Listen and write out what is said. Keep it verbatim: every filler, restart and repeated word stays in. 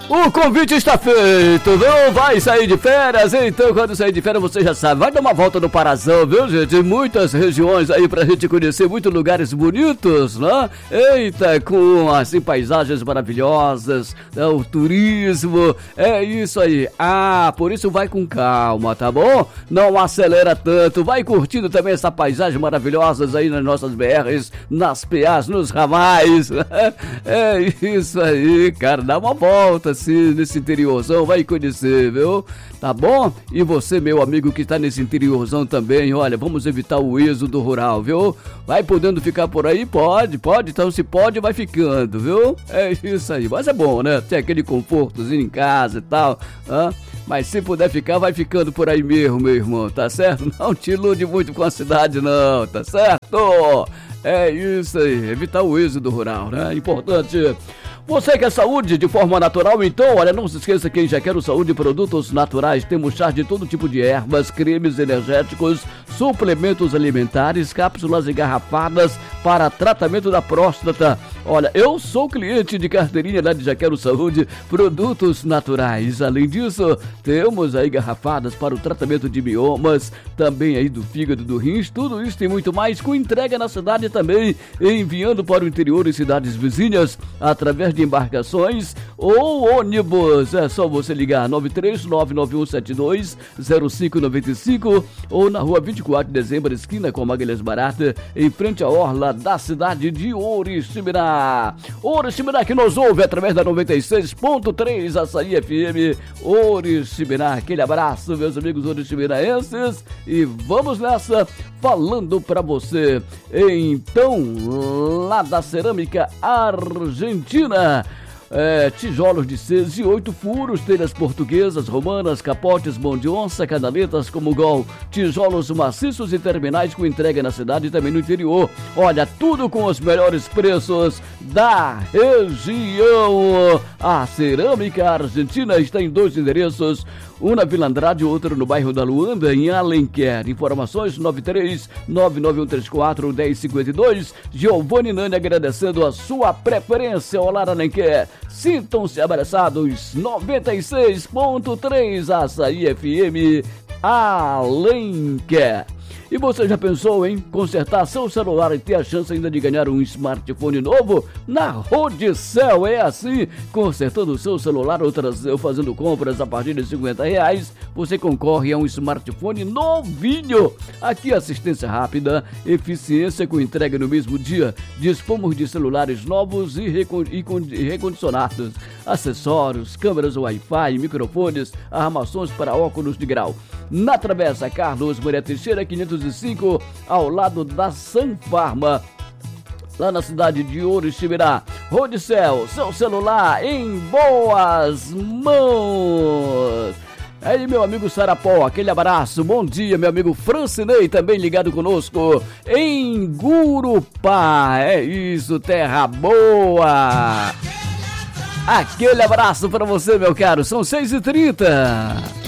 O convite está feito, viu? Vai sair de férias, então quando sair de férias você já sabe, vai dar uma volta no Parazão, viu, gente? Muitas regiões aí pra gente conhecer, muitos lugares bonitos, né? Eita, com assim paisagens maravilhosas, né? O turismo, é isso aí. Ah, por isso vai com calma, tá bom? Não acelera tanto, vai curtindo também essa paisagem maravilhosas aí nas nossas B Rs, nas P As, nos ramais. É isso aí, cara, dá uma volta assim nesse interiorzão, vai conhecer, viu? Tá bom? E você, meu amigo que tá nesse interiorzão também, olha, vamos evitar o êxodo rural, viu? Vai podendo ficar por aí? Pode, pode, então se pode, vai ficando, viu? É isso aí, mas é bom, né? Tem aquele confortozinho em casa e tal, hã? Mas se puder ficar, vai ficando por aí mesmo, meu irmão, tá certo? Não te ilude muito com a cidade não, tá certo? É isso aí, evitar o êxodo rural, né? Importante. Você quer saúde de forma natural? Então, olha, não se esqueça que em Jaqueiro Saúde Produtos Naturais temos chás de todo tipo de ervas, cremes energéticos, suplementos alimentares, cápsulas engarrafadas para tratamento da próstata. Olha, eu sou cliente de carteirinha lá de Jaqueiro Saúde Produtos Naturais. Além disso, temos aí garrafadas para o tratamento de miomas, também aí do fígado, do rins, tudo isso e muito mais, com entrega na cidade também, enviando para o interior e cidades vizinhas, através de embarcações ou ônibus. É só você ligar nove três nove nove um sete dois zero cinco nove cinco ou na rua vinte e quatro de dezembro, esquina com Magalhães Barata, em frente à orla da cidade de Oriximiná. Oriximiná que nos ouve através da noventa e seis ponto três Açaí F M. Oriximiná, aquele abraço, meus amigos oriximinaenses, e vamos nessa, falando pra você então lá da Cerâmica Argentina. É, tijolos de seis e oito furos, telhas portuguesas, romanas, capotes, mão de onça, canaletas como gol, tijolos maciços e terminais com entrega na cidade e também no interior. Olha, tudo com os melhores preços da região. A Cerâmica Argentina está em dois endereços, um na Vila Andrade e outro no bairro da Luanda, em Alenquer. Informações nove três nove nove um três quatro um zero cinco dois. Giovanni Nani agradecendo a sua preferência. Olá, Alenquer. Sintam-se abraçados. noventa e seis ponto três Açaí F M Alenquer. E você já pensou em consertar seu celular e ter a chance ainda de ganhar um smartphone novo? Na Rodicel é assim, consertando o seu celular ou trazendo, fazendo compras a partir de cinquenta reais, você concorre a um smartphone novinho. Aqui assistência rápida, eficiência com entrega no mesmo dia, dispomos de celulares novos e, recon, e, con, e recondicionados, acessórios, câmeras Wi-Fi, microfones, armações para óculos de grau. Na Travessa Carlos Maria Teixeira quinhentos e cinco, ao lado da Sanfarma, lá na cidade de Oriximiná. Rodicel, seu celular em boas mãos. Aí, meu amigo Sarapó, aquele abraço, bom dia, meu amigo Francinei, também ligado conosco em Gurupá. É isso, terra boa. Aquele abraço para você, meu caro, são seis e trinta.